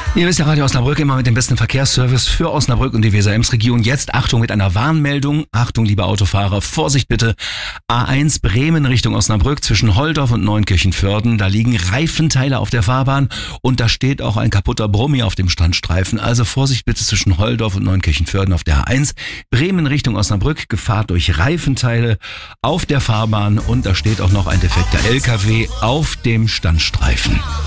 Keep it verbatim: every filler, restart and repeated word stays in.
Ihr wisst ja, Radio Osnabrück immer mit dem besten Verkehrsservice für Osnabrück und die Weser-Ems-Region. Jetzt Achtung mit einer Warnmeldung. Achtung, liebe Autofahrer, Vorsicht bitte. A eins Bremen Richtung Osnabrück zwischen Holdorf und Neunkirchenvörden. Da liegen Reifenteile auf der Fahrbahn und da steht auch ein kaputter Brummi auf dem Standstreifen. Also Vorsicht bitte zwischen Holdorf und Neunkirchenvörden auf der A eins. Bremen Richtung Osnabrück, Gefahr durch Reifenteile auf der Fahrbahn und da steht auch noch ein defekter L K W auf dem Standstreifen.